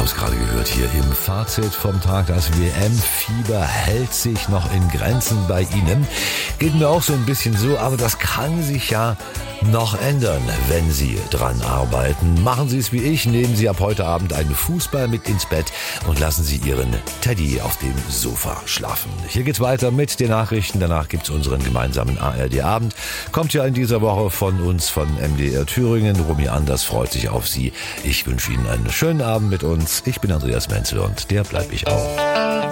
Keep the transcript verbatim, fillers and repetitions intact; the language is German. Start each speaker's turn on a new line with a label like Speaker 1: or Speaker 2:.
Speaker 1: haben es gerade gehört hier im Fazit vom Tag. Das W M-Fieber hält sich noch in Grenzen bei Ihnen. Geht mir auch so ein bisschen so, aber das kann sich ja noch ändern, wenn Sie dran arbeiten. Machen Sie es wie ich, nehmen Sie ab heute Abend einen Fußball mit ins Bett und lassen Sie Ihren Teddy auf dem Sofa schlafen. Hier geht's weiter mit den Nachrichten. Danach gibt's unseren gemeinsamen A R D-Abend. Kommt ja in dieser Woche von uns, von M D R Thüringen. Romy Anders freut sich auf Sie. Ich wünsche Ihnen einen schönen Abend mit uns. Ich bin Andreas Menzel und der bleib ich auch.